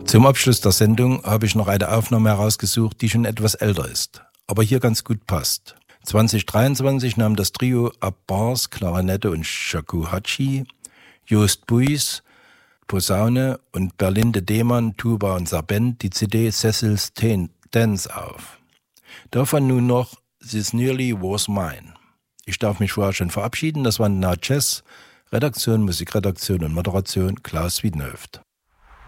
Zum Abschluss der Sendung habe ich noch eine Aufnahme herausgesucht, die schon etwas älter ist, aber hier ganz gut passt. 2023 nahm das Trio Abbas, Klarinette und Shakuhachi, Joost Buys, Posaune und Berlinde Demann, Tuba und Sabent die CD Cecil's Dance auf. Davon nun noch This Nearly Was Mine. Ich darf mich vorher schon verabschieden, das war Now Jazz, Redaktion, Musikredaktion und Moderation Klaus Wiedenhöft.